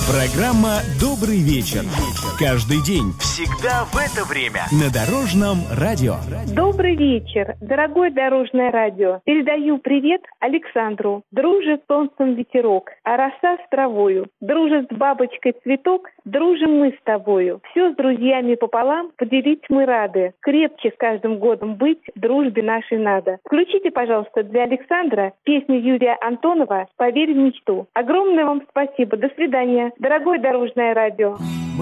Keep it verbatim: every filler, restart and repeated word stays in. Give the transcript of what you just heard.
Программа «Добрый вечер». Каждый день, всегда в это время на Дорожном радио. Добрый вечер, дорогое Дорожное радио. Передаю привет Александру. Дружит солнцем ветерок, а роса с травою. Дружит с бабочкой цветок, дружим мы с тобою. Все с друзьями пополам, поделить мы рады. Крепче с каждым годом быть, дружбе нашей надо. Включите, пожалуйста, для Александра песню Юрия Антонова «Поверь в мечту». Огромное вам спасибо. До свидания. Дорогое Дорожное радио.